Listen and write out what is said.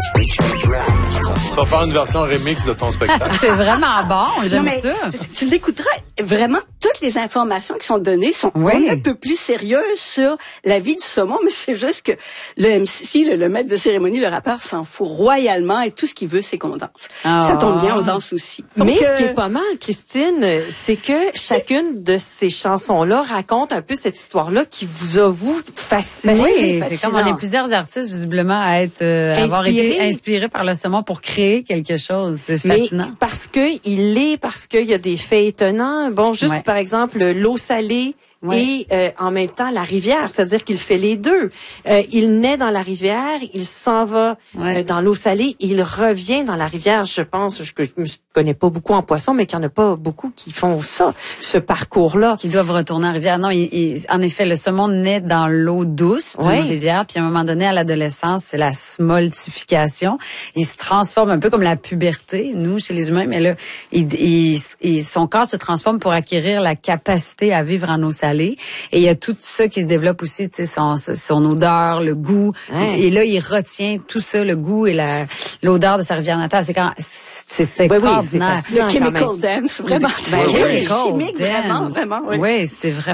Tu vas faire une version remix de ton spectacle. C'est vraiment bon, j'aime ça. Tu l'écouteras, vraiment, toutes les informations qui sont données sont un peu plus sérieuses sur la vie du saumon, mais c'est juste que le MC, le maître de cérémonie, le rappeur, s'en fout royalement et tout ce qu'il veut, c'est qu'on danse. Ça tombe bien, on danse aussi. Donc, mais ce qui est pas mal, Christine, c'est que chacune de ces chansons-là raconte un peu cette histoire-là qui vous a, fasciné. Oui, c'est comme on est plusieurs artistes, visiblement, à être, avoir été inspirés par le saumon pour créer quelque chose. C'est fascinant. Mais parce qu'il y a des faits étonnants. Bon, juste par exemple, l'eau salée. Et en même temps la rivière, c'est-à-dire qu'il fait les deux. Il naît dans la rivière, il s'en va dans l'eau salée, il revient dans la rivière. Je pense que je me connais pas beaucoup en poisson, mais qu'il y en a pas beaucoup qui font ça, ce parcours-là. Qui doivent retourner en rivière. Non, en effet, le saumon naît dans l'eau douce d'une rivière, puis à un moment donné, à l'adolescence, c'est la smoltification. Il se transforme un peu comme la puberté, nous, chez les humains, mais là, son corps se transforme pour acquérir la capacité à vivre en eau salée. Et il y a tout ça qui se développe aussi, tu sais, son odeur, le goût. Et là, il retient tout ça, le goût et l'odeur de sa rivière natale. C'est extraordinaire. Le chemical dance, vraiment. Chimique, vraiment, vraiment. Oui, c'est vraiment.